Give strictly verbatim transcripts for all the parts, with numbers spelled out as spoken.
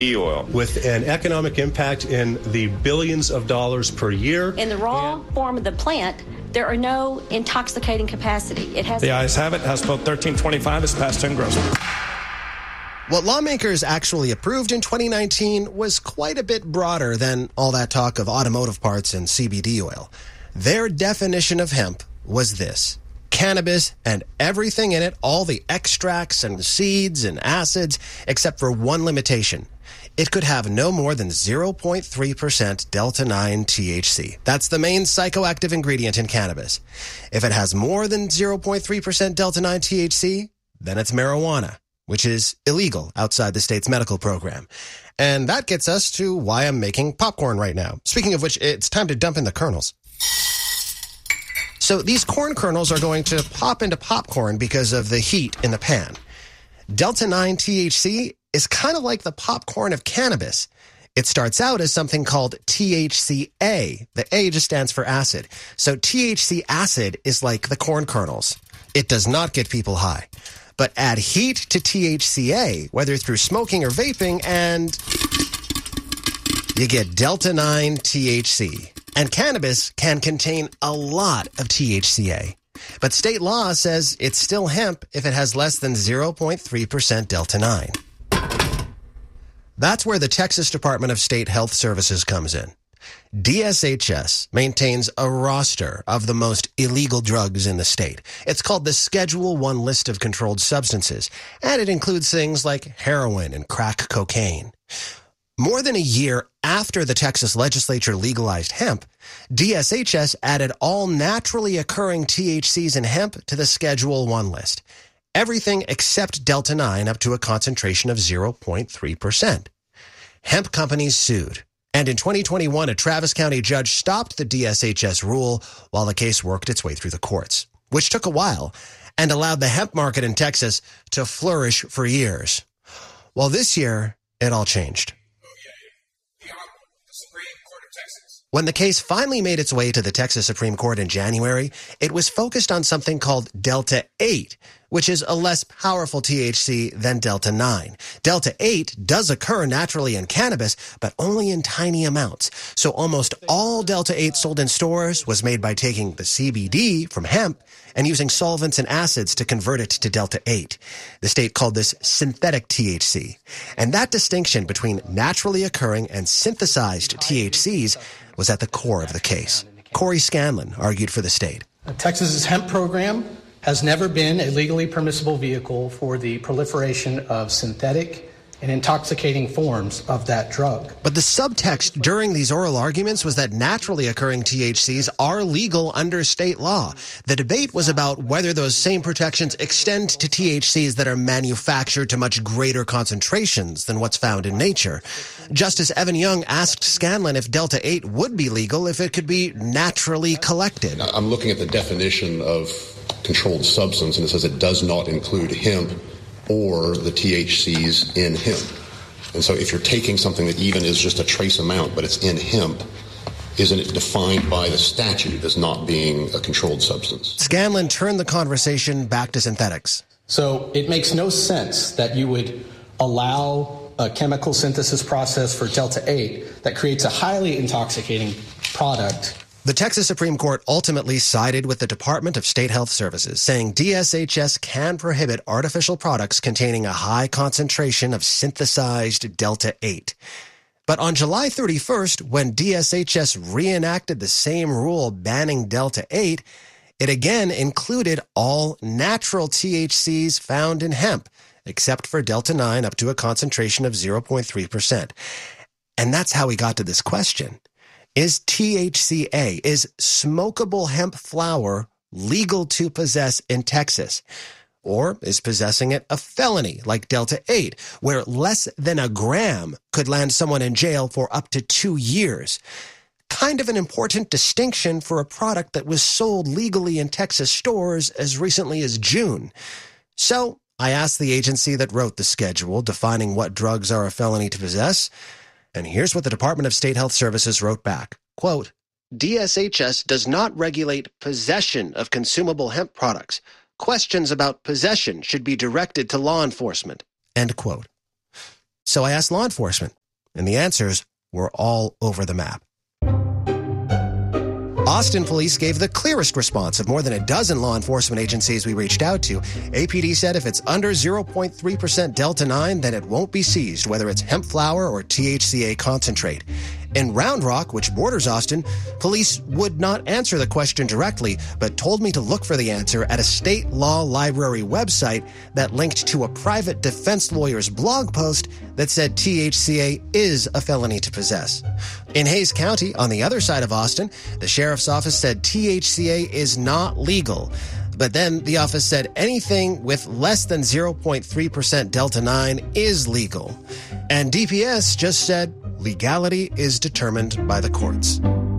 oil. With an economic impact in the billions of dollars per year. In the raw and form of the plant, there are no intoxicating capacity. It has the ayes have it. House Bill thirteen twenty-five is passed to engrossed. What lawmakers actually approved in twenty nineteen was quite a bit broader than all that talk of automotive parts and C B D oil. Their definition of hemp was this: cannabis and everything in it, all the extracts and seeds and acids, except for one limitation. It could have no more than zero point three percent delta nine T H C. That's the main psychoactive ingredient in cannabis. If it has more than zero point three percent delta nine T H C, then it's marijuana, which is illegal outside the state's medical program. And that gets us to why I'm making popcorn right now. Speaking of which, it's time to dump in the kernels. So these corn kernels are going to pop into popcorn because of the heat in the pan. delta nine T H C is kind of like the popcorn of cannabis. It starts out as something called T H C A. The A just stands for acid. So T H C acid is like the corn kernels. It does not get people high. But add heat to T H C A, whether through smoking or vaping, and you get delta nine T H C. And cannabis can contain a lot of T H C A. But state law says it's still hemp if it has less than zero point three percent delta nine. That's where the Texas Department of State Health Services comes in. D S H S maintains a roster of the most illegal drugs in the state. It's called the Schedule one List of Controlled Substances, and it includes things like heroin and crack cocaine. More than a year after the Texas legislature legalized hemp, D S H S added all naturally occurring T H Cs in hemp to the Schedule one list. Everything except delta nine up to a concentration of zero point three percent. Hemp companies sued. And in twenty twenty-one, a Travis County judge stopped the D S H S rule while the case worked its way through the courts, which took a while and allowed the hemp market in Texas to flourish for years. Well, this year, it all changed. When the case finally made its way to the Texas Supreme Court in January, it was focused on something called delta eight, which is a less powerful T H C than delta nine. delta eight does occur naturally in cannabis, but only in tiny amounts. So almost all delta eight sold in stores was made by taking the C B D from hemp and using solvents and acids to convert it to delta eight. The state called this synthetic T H C. And that distinction between naturally occurring and synthesized T H Cs was at the core of the case. Corey Scanlon argued for the state. Texas's hemp program has never been a legally permissible vehicle for the proliferation of synthetic and intoxicating forms of that drug. But the subtext during these oral arguments was that naturally occurring T H Cs are legal under state law. The debate was about whether those same protections extend to T H Cs that are manufactured to much greater concentrations than what's found in nature. Justice Evan Young asked Scanlon if delta eight would be legal if it could be naturally collected. I'm looking at the definition of controlled substance, and it says it does not include hemp or the T H Cs in hemp. And so if you're taking something that even is just a trace amount, but it's in hemp, isn't it defined by the statute as not being a controlled substance? Scanlon turned the conversation back to synthetics. So it makes no sense that you would allow a chemical synthesis process for delta eight that creates a highly intoxicating product. The Texas Supreme Court ultimately sided with the Department of State Health Services, saying D S H S can prohibit artificial products containing a high concentration of synthesized delta eight. But on July thirty-first, when D S H S reenacted the same rule banning delta eight, it again included all natural T H Cs found in hemp, except for delta nine up to a concentration of zero point three percent. And that's how we got to this question. Is T H C A, is smokable hemp flower legal to possess in Texas? Or is possessing it a felony like delta eight, where less than a gram could land someone in jail for up to two years? Kind of an important distinction for a product that was sold legally in Texas stores as recently as June. So I asked the agency that wrote the schedule defining what drugs are a felony to possess, and here's what the Department of State Health Services wrote back. Quote, D S H S does not regulate possession of consumable hemp products. Questions about possession should be directed to law enforcement. End quote. So I asked law enforcement, and the answers were all over the map. Austin police gave the clearest response of more than a dozen law enforcement agencies we reached out to. A P D said if it's under zero point three percent Delta nine, then it won't be seized, whether it's hemp flower or T H C A concentrate. In Round Rock, which borders Austin, police would not answer the question directly, but told me to look for the answer at a state law library website that linked to a private defense lawyer's blog post that said T H C A is a felony to possess. In Hays County, on the other side of Austin, the sheriff's office said T H C A is not legal. But then the office said anything with less than zero point three percent Delta nine is legal. And D P S just said legality is determined by the courts.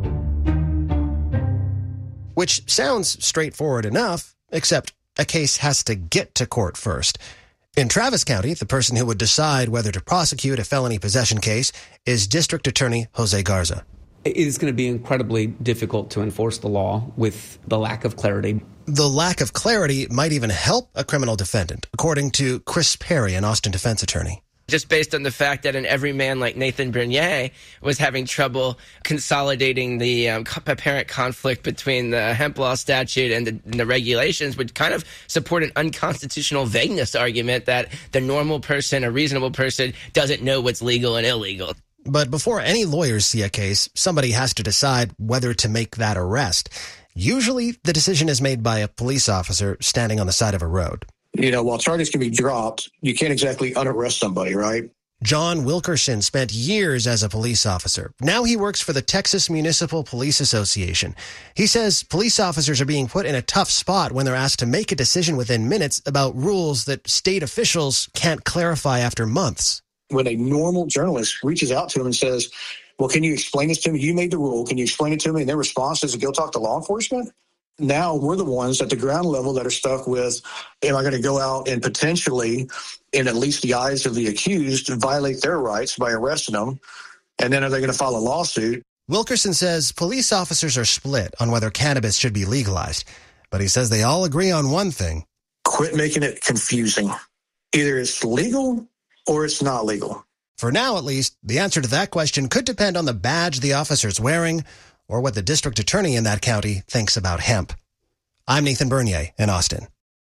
Which sounds straightforward enough, except a case has to get to court first. In Travis County, the person who would decide whether to prosecute a felony possession case is District Attorney Jose Garza. It is going to be incredibly difficult to enforce the law with the lack of clarity. The lack of clarity might even help a criminal defendant, according to Chris Perry, an Austin defense attorney. Just based on the fact that an everyman like Nathan Bernier was having trouble consolidating the um, apparent conflict between the hemp law statute and the, and the regulations would kind of support an unconstitutional vagueness argument that the normal person, a reasonable person, doesn't know what's legal and illegal. But before any lawyers see a case, somebody has to decide whether to make that arrest. Usually, the decision is made by a police officer standing on the side of a road. You know, while charges can be dropped, you can't exactly unarrest somebody, right? John Wilkerson spent years as a police officer. Now he works for the Texas Municipal Police Association. He says police officers are being put in a tough spot when they're asked to make a decision within minutes about rules that state officials can't clarify after months. When a normal journalist reaches out to him and says, well, can you explain this to me? You made the rule. Can you explain it to me? And their response is to go talk to law enforcement. Now we're the ones at the ground level that are stuck with, am I going to go out and potentially, in at least the eyes of the accused, violate their rights by arresting them? And then are they going to file a lawsuit? Wilkerson says police officers are split on whether cannabis should be legalized. But he says they all agree on one thing. Quit making it confusing. Either it's legal or it's not legal. For now, at least, the answer to that question could depend on the badge the officer's wearing or what the district attorney in that county thinks about hemp. I'm Nathan Bernier in Austin.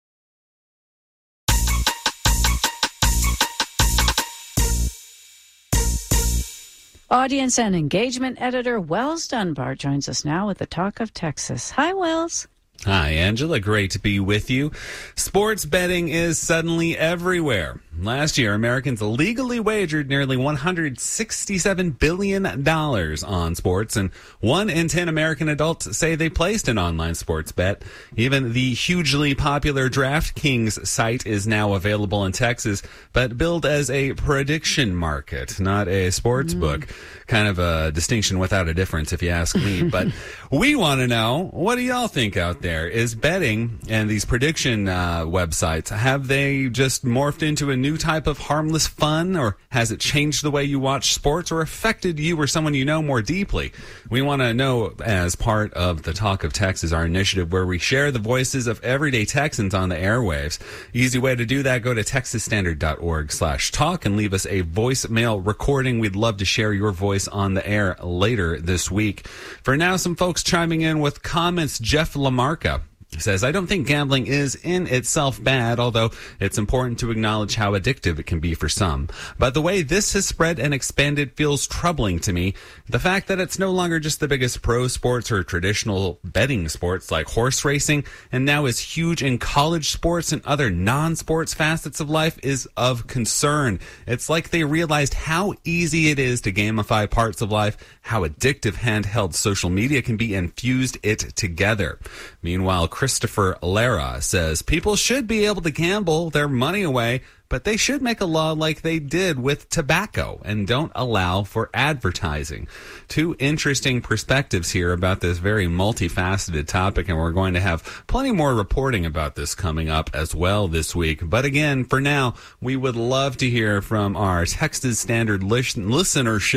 Audience and engagement editor Wells Dunbar joins us now with the Talk of Texas. Hi, Wells. Hi, Angela. Great to be with you. Sports betting is suddenly everywhere. Last year, Americans legally wagered nearly one hundred sixty-seven billion dollars on sports, and one in ten American adults say they placed an online sports bet. Even the hugely popular DraftKings site is now available in Texas, but billed as a prediction market, not a sports mm. book. Kind of a distinction without a difference, if you ask me. But we want to know, what do y'all think out there? Is betting and these prediction uh, websites, have they just morphed into a new type of harmless fun, or has it changed the way you watch sports or affected you or someone you know more deeply? We want to know as part of the Talk of Texas, our initiative where we share the voices of everyday Texans on the airwaves. Easy way to do that, go to texas standard dot org slash talk and leave us a voicemail recording. We'd love to share your voice on the air later this week. For now, some folks chiming in with comments. Jeff Lamarca says, I don't think gambling is in itself bad, although it's important to acknowledge how addictive it can be for some. But the way this has spread and expanded feels troubling to me. The fact that it's no longer just the biggest pro sports or traditional betting sports like horse racing, and now is huge in college sports and other non-sports facets of life is of concern. It's like they realized how easy it is to gamify parts of life, how addictive handheld social media can be, and fused it together. Meanwhile, Christopher Lara says people should be able to gamble their money away, but they should make a law like they did with tobacco and don't allow for advertising. Two interesting perspectives here about this very multifaceted topic, and we're going to have plenty more reporting about this coming up as well this week. But again, for now, we would love to hear from our Texas Standard listenership.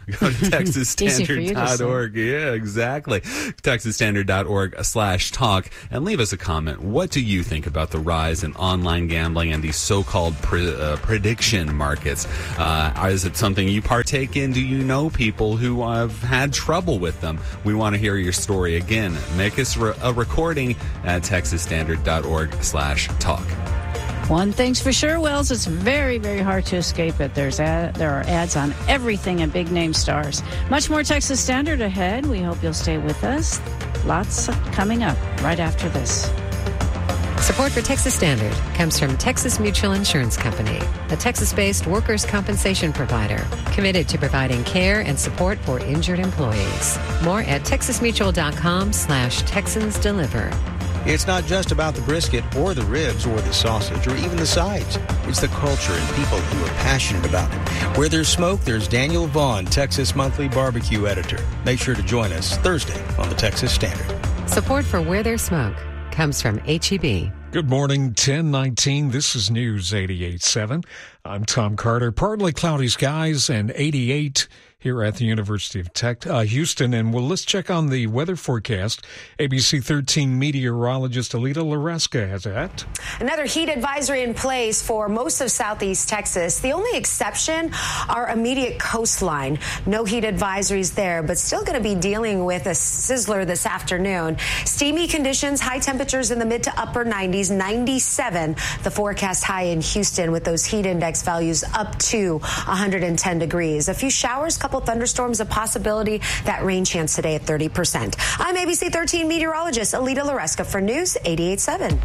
Go to texas standard dot org. Yeah, exactly. texas standard dot org slash talk and leave us a comment. What do you think about the rise in online gambling and these so-called pre- uh, prediction markets? Uh, is it something you partake in? Do you know people who have had trouble with them? We want to hear your story. Again, make us re- a recording at texas standard dot org slash talk. One thing's for sure, Wells, it's very, very hard to escape it. There's ad, there are ads on everything and big-name stars. Much more Texas Standard ahead. We hope you'll stay with us. Lots coming up right after this. Support for Texas Standard comes from Texas Mutual Insurance Company, a Texas-based workers' compensation provider committed to providing care and support for injured employees. More at texasmutual.com slash Texans Deliver. It's not just about the brisket or the ribs or the sausage or even the sides. It's the culture and people who are passionate about it. Where there's smoke, there's Daniel Vaughn, Texas Monthly Barbecue Editor. Make sure to join us Thursday on the Texas Standard. Support for Where There's Smoke comes from H E B. Good morning, ten nineteen. This is News eighty-eight point seven. I'm Tom Carter. Partly cloudy skies and eighty-eight here at the University of Tech, uh, Houston. And well, let's check on the weather forecast. A B C thirteen meteorologist Alita Laresca has that. Another heat advisory in place for most of southeast Texas. The only exception, our immediate coastline. No heat advisories there, but still going to be dealing with a sizzler this afternoon. Steamy conditions, high temperatures in the mid to upper nineties, ninety-seven. The forecast high in Houston with those heat index values up to one hundred ten degrees. A few showers, couple thunderstorms, a possibility. That rain chance today at thirty percent. I'm A B C thirteen meteorologist Alita Laresca for News eighty-eight point seven.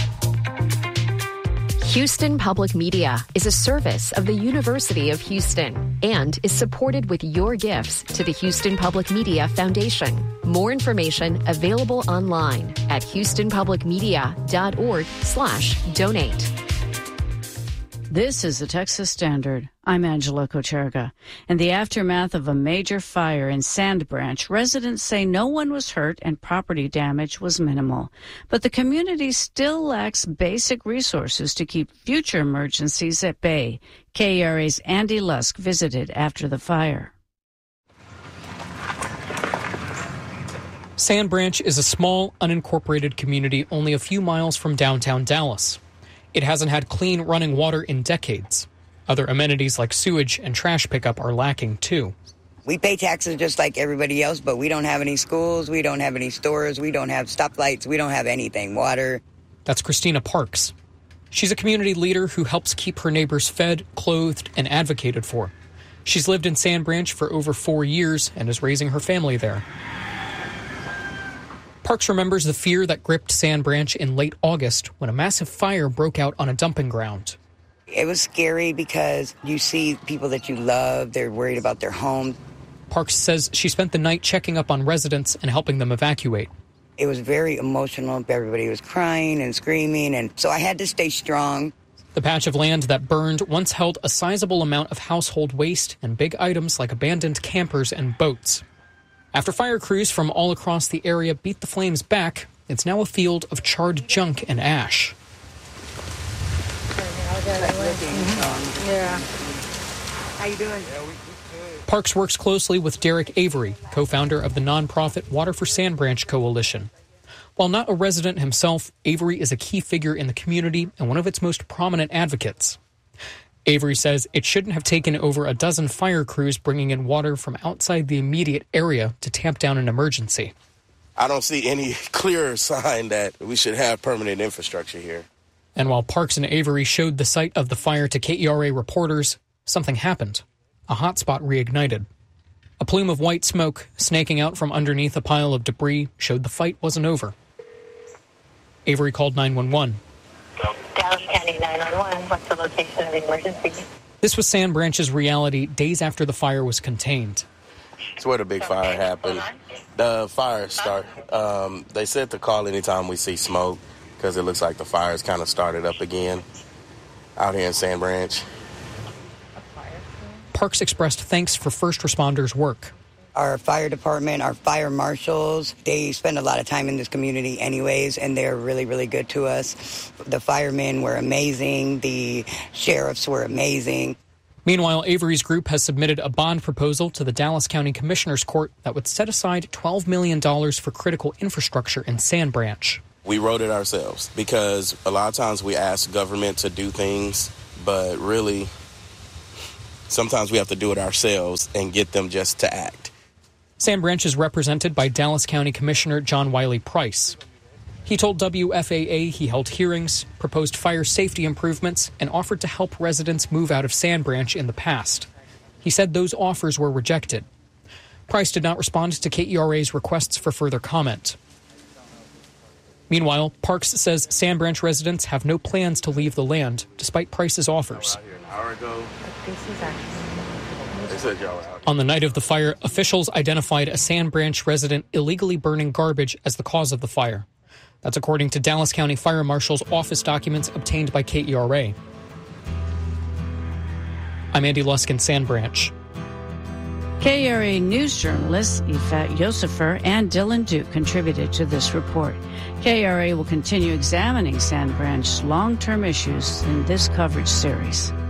Houston Public Media is a service of the University of Houston and is supported with your gifts to the Houston Public Media Foundation. More information available online at houstonpublicmedia.org slash donate. This is the Texas Standard. I'm Angela Kocherga. In the aftermath of a major fire in Sand Branch, residents say no one was hurt and property damage was minimal. But the community still lacks basic resources to keep future emergencies at bay. K E R A's Andy Lusk visited after the fire. Sand Branch is a small, unincorporated community only a few miles from downtown Dallas. It hasn't had clean running water in decades. Other amenities like sewage and trash pickup are lacking, too. We pay taxes just like everybody else, but we don't have any schools, we don't have any stores, we don't have stoplights, we don't have anything, water. That's Christina Parks. She's a community leader who helps keep her neighbors fed, clothed, and advocated for. She's lived in Sand Branch for over four years and is raising her family there. Parks remembers the fear that gripped Sand Branch in late August when a massive fire broke out on a dumping ground. It was scary because you see people that you love, they're worried about their home. Parks says she spent the night checking up on residents and helping them evacuate. It was very emotional. Everybody was crying and screaming, and so I had to stay strong. The patch of land that burned once held a sizable amount of household waste and big items like abandoned campers and boats. After fire crews from all across the area beat the flames back, it's now a field of charred junk and ash. Yeah. How you doing? Parks works closely with Derek Avery, co-founder of the nonprofit Water for Sand Branch Coalition. While not a resident himself, Avery is a key figure in the community and one of its most prominent advocates. Avery says it shouldn't have taken over a dozen fire crews bringing in water from outside the immediate area to tamp down an emergency. I don't see any clear sign that we should have permanent infrastructure here. And while Parks and Avery showed the site of the fire to K E R A reporters, something happened. A hotspot reignited. A plume of white smoke snaking out from underneath a pile of debris showed the fight wasn't over. Avery called nine one one. Dallas County nine one one, what's the location of the emergency? This was Sand Branch's reality days after the fire was contained. It's where the big fire happened. The fire started. Um, they said to call anytime we see smoke because it looks like the fire's kind of started up again out here in Sand Branch. Parks expressed thanks for first responders' work. Our fire department, our fire marshals, they spend a lot of time in this community anyways, and they're really, really good to us. The firemen were amazing. The sheriffs were amazing. Meanwhile, Avery's group has submitted a bond proposal to the Dallas County Commissioner's Court that would set aside twelve million dollars for critical infrastructure in Sand Branch. We wrote it ourselves because a lot of times we ask government to do things, but really, sometimes we have to do it ourselves and get them just to act. Sand Branch is represented by Dallas County Commissioner John Wiley Price. He told W F A A he held hearings, proposed fire safety improvements, and offered to help residents move out of Sand Branch in the past. He said those offers were rejected. Price did not respond to K E R A's requests for further comment. Meanwhile, Parks says Sand Branch residents have no plans to leave the land, despite Price's offers. On the night of the fire, officials identified a Sand Branch resident illegally burning garbage as the cause of the fire. That's according to Dallas County Fire Marshal's office documents obtained by K E R A. I'm Andy Lusk in Sand Branch. K E R A news journalists Ifat Yosefer and Dylan Duke contributed to this report. K E R A will continue examining Sand Branch's long-term issues in this coverage series.